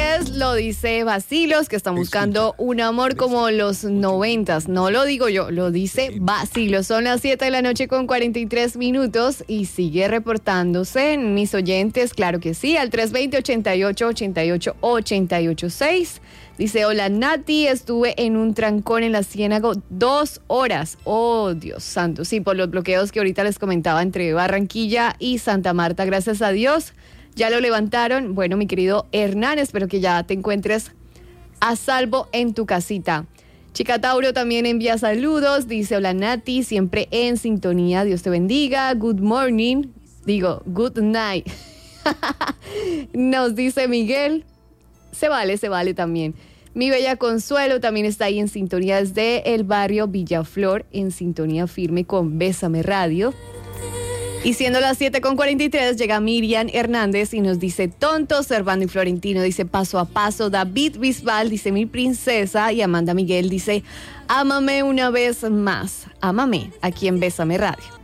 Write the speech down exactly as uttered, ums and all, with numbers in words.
es, lo dice Bacilos, que están buscando un amor como los noventas. No lo digo yo, lo dice Bacilos. Son las siete de la noche con cuarenta y tres minutos y sigue reportándose en mis oyentes, claro que sí, al tres dos cero, ochenta y ocho, ochenta y ocho, ochenta y ocho seis. Dice, hola Nati, estuve en un trancón en la Ciénaga dos horas. Oh, Dios santo. Sí, por los bloqueos que ahorita les comentaba entre Barranquilla y Santa Marta. Gracias a Dios, ya lo levantaron. Bueno, mi querido Hernán, espero que ya te encuentres a salvo en tu casita. Chica Tauro también envía saludos. Dice, hola Nati, siempre en sintonía. Dios te bendiga. Good morning. Digo, good night. Nos dice Miguel. Se vale, se vale también. Mi bella Consuelo también está ahí en sintonía desde el barrio Villaflor, en sintonía firme con Bésame Radio. Y siendo las siete con cuarenta y tres, llega Miriam Hernández y nos dice, tonto, Servando y Florentino, dice, paso a paso. David Bisbal dice, mi princesa. Y Amanda Miguel dice, ámame una vez más. Ámame, aquí en Bésame Radio.